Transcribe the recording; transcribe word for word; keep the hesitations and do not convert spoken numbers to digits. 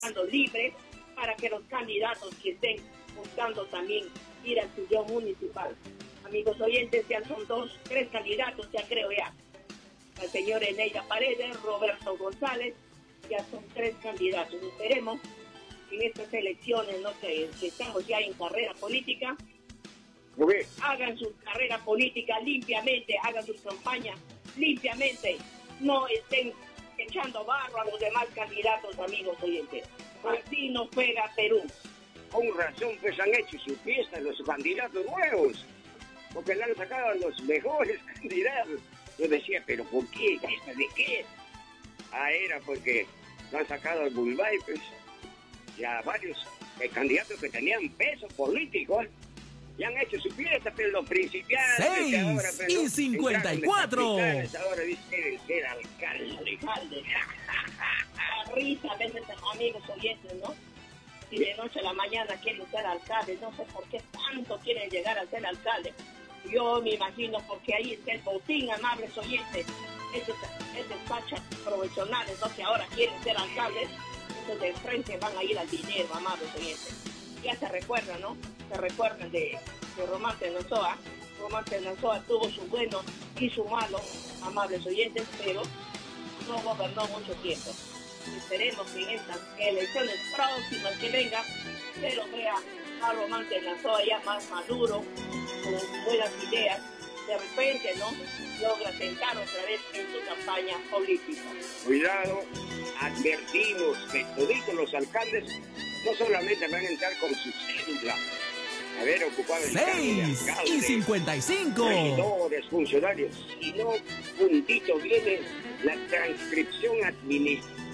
libre para que los candidatos que estén buscando también ir al sillón municipal. Amigos oyentes, ya son dos, tres candidatos, ya creo ya. El señor Eneida Paredes, Roberto González, ya son tres candidatos. Esperemos que en estas elecciones, no que, que estamos ya en carrera política, okay, hagan su carrera política limpiamente, hagan sus campañas limpiamente, no estén echando barro a los demás candidatos, amigos oyentes. Así nos pega Perú. Con razón, pues han hecho su fiesta los candidatos nuevos, porque le han sacado a los mejores candidatos. Yo decía, ¿pero por qué? ¿Fiesta de qué? Ah, era porque lo han sacado al Bulbay, pues, ya varios eh, candidatos que tenían peso político, ¿eh? Ya han hecho su fiesta, pero los principiantes... seis ahora, pues, y cincuenta y cuatro. Ahora dicen que era alcalde. alcalde. La risa a veces, amigos oyentes, ¿no? Y de noche a la mañana quieren ser alcalde, no sé por qué tanto quieren llegar a ser alcalde. Yo me imagino porque ahí está el botín, amables oyentes, esos, esos fachas profesionales, ¿no? Que ahora quieren ser alcaldes, esos de frente van a ir al dinero, amables oyentes. Ya se recuerdan, ¿no? Se recuerdan de, de Román Tenozoa. Román Tenozoa tuvo su bueno y su malo, amables oyentes, pero no gobernó mucho tiempo. Esperemos que en estas elecciones próximas que vengan, pero vea a Román Tenozoa ya más maduro, con buenas ideas, de repente, ¿no? Logra sentar otra vez en su campaña política. Cuidado, advertimos que todos los alcaldes no solamente van a entrar con su cédula, haber ocupado el cargo de seis alcalde, y cincuenta y cinco. regidores, funcionarios, sino puntito viene la transcripción administrativa